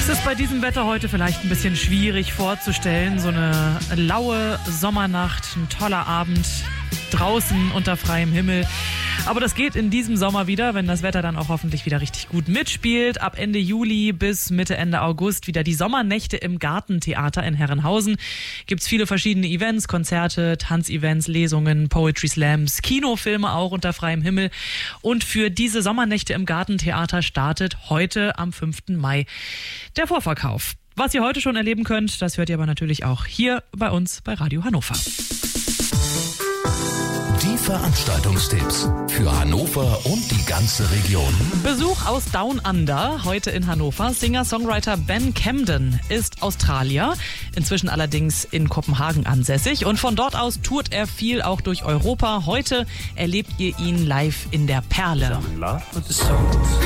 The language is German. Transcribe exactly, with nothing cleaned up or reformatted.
Es ist bei diesem Wetter heute vielleicht ein bisschen schwierig vorzustellen. So eine laue Sommernacht, ein toller Abend draußen unter freiem Himmel. Aber das geht in diesem Sommer wieder, wenn das Wetter dann auch hoffentlich wieder richtig gut mitspielt. Ab Ende Juli bis Mitte, Ende August wieder die Sommernächte im Gartentheater in Herrenhausen. Gibt's viele verschiedene Events, Konzerte, Tanzevents, Lesungen, Poetry Slams, Kinofilme auch unter freiem Himmel. Und für diese Sommernächte im Gartentheater startet heute am fünften Mai der Vorverkauf. Was ihr heute schon erleben könnt, das hört ihr aber natürlich auch hier bei uns bei Radio Hannover. Die Veranstaltungstipps für Hannover und die ganze Region. Besuch aus Down Under, heute in Hannover. Singer-Songwriter Ben Camden ist Australier, inzwischen allerdings in Kopenhagen ansässig. Und von dort aus tourt er viel auch durch Europa. Heute erlebt ihr ihn live in der Perle.